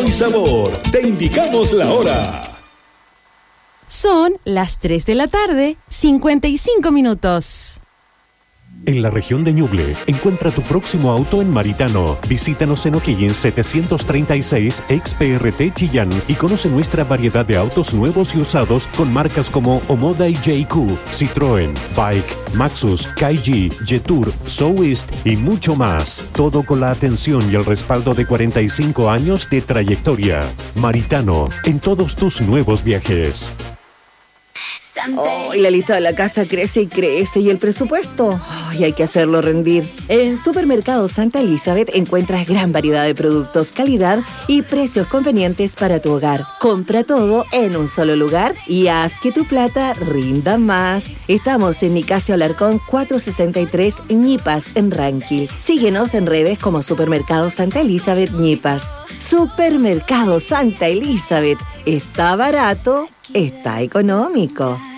y sabor. Te indicamos la hora. Son las 3 de la tarde, 55 minutos. En la región de Ñuble, encuentra tu próximo auto en Maritano. Visítanos en O'Higgins 736 ex-PRT Chillán y conoce nuestra variedad de autos nuevos y usados con marcas como Omoda y JQ, Citroën, Bike, Maxus, Kaiji, Jetour, Soueast y mucho más. Todo con la atención y el respaldo de 45 años de trayectoria. Maritano, en todos tus nuevos viajes. Y la lista de la casa crece y crece. ¿Y el presupuesto? Hay que hacerlo rendir. En Supermercado Santa Elizabeth encuentras gran variedad de productos, calidad y precios convenientes para tu hogar. Compra todo en un solo lugar y haz que tu plata rinda más. Estamos en Nicasio Alarcón 463 Ñipas, en Ranquil. Síguenos en redes como Supermercado Santa Elizabeth Ñipas. Supermercado Santa Elizabeth. Está barato, está económico.